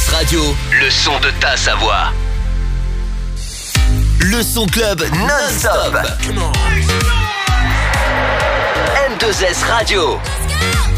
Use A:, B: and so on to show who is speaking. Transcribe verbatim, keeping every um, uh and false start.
A: S Radio, le son de ta Savoie. Le son club non-stop. M deux S Radio.